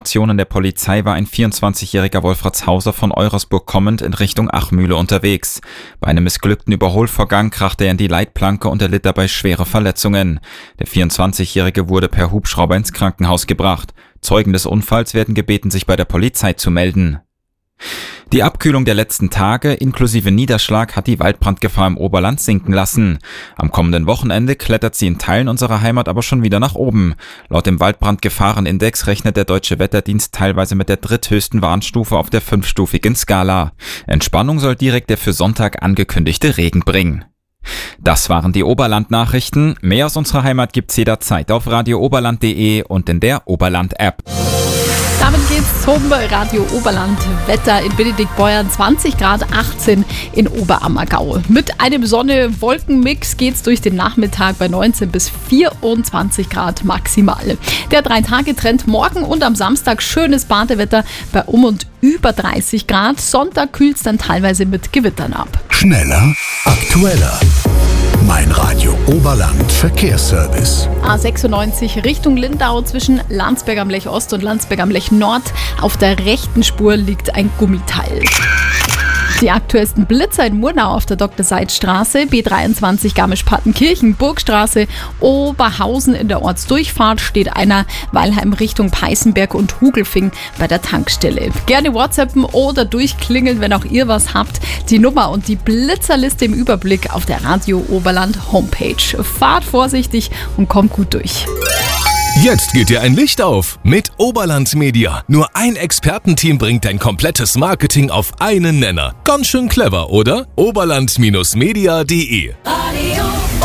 Informationen der Polizei war ein 24-jähriger Wolfratshauser von Eurasburg kommend in Richtung Achmühle unterwegs. Bei einem missglückten Überholvorgang krachte er in die Leitplanke und erlitt dabei schwere Verletzungen. Der 24-jährige wurde per Hubschrauber ins Krankenhaus gebracht. Zeugen des Unfalls werden gebeten, sich bei der Polizei zu melden. Die Abkühlung der letzten Tage inklusive Niederschlag hat die Waldbrandgefahr im Oberland sinken lassen. Am kommenden Wochenende klettert sie in Teilen unserer Heimat aber schon wieder nach oben. Laut dem Waldbrandgefahrenindex rechnet der Deutsche Wetterdienst teilweise mit der dritthöchsten Warnstufe auf der 5-stufigen Skala. Entspannung soll direkt der für Sonntag angekündigte Regen bringen. Das waren die Oberland-Nachrichten. Mehr aus unserer Heimat gibt's jederzeit auf radiooberland.de und in der Oberland-App. Damit geht's zum Radio Oberland Wetter in Benediktbeuern, 20 Grad, 18 in Oberammergau. Mit einem Sonne-Wolken-Mix geht's durch den Nachmittag bei 19 bis 24 Grad maximal. Der 3-Tage-Trend morgen und am Samstag schönes Badewetter bei und über 30 Grad. Sonntag kühlt's dann teilweise mit Gewittern ab. Schneller, aktueller. Mein Radio Oberland Verkehrsservice. A96 Richtung Lindau zwischen Landsberg am Lech Ost und Landsberg am Lech Nord. Auf der rechten Spur liegt ein Gummiteil. Die aktuellsten Blitzer in Murnau auf der Dr.-Seitz-Straße, B23 Garmisch-Partenkirchen, Burgstraße, Oberhausen in der Ortsdurchfahrt steht einer, Weilheim Richtung Peißenberg und Hugelfing bei der Tankstelle. Gerne WhatsAppen oder durchklingeln, wenn auch ihr was habt. Die Nummer und die Blitzerliste im Überblick auf der Radio Oberland Homepage. Fahrt vorsichtig und kommt gut durch. Jetzt geht dir ein Licht auf mit Oberland Media. Nur ein Expertenteam bringt dein komplettes Marketing auf einen Nenner. Ganz schön clever, oder? Oberland-media.de Radio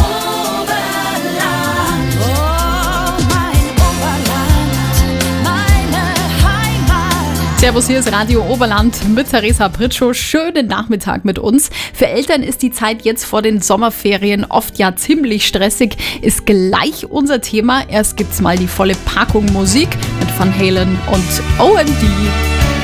Oberland, oh mein Oberland, meine Heimat. Servus, hier ist Radio Oberland mit Theresa Pritschow. Schönen Nachmittag mit uns. Für Eltern ist die Zeit jetzt vor den Sommerferien oft ja ziemlich stressig. Ist gleich unser Thema. Erst gibt's mal die volle Packung Musik mit Van Halen und OMD.